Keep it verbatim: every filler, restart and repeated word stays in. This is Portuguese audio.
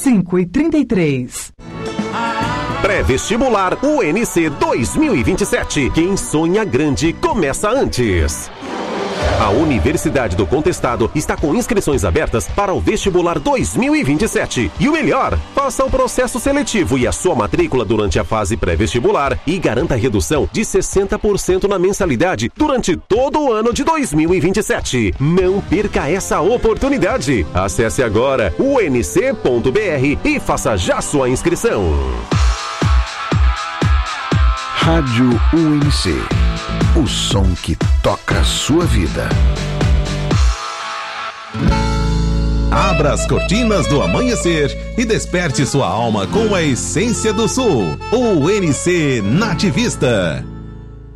cinco e trinta e três. Pré-vestibular U N C dois mil e vinte e sete. Quem sonha grande começa antes. A Universidade do Contestado está com inscrições abertas para o vestibular dois mil e vinte e sete. E o melhor, faça o processo seletivo e a sua matrícula durante a fase pré-vestibular e garanta redução de sessenta por cento na mensalidade durante todo o ano de dois mil e vinte e sete. Não perca essa oportunidade. Acesse agora u n c ponto b r e faça já sua inscrição. Rádio U N C. O som que toca a sua vida. Abra as cortinas do amanhecer e desperte sua alma com a essência do sul. U N C Nativista.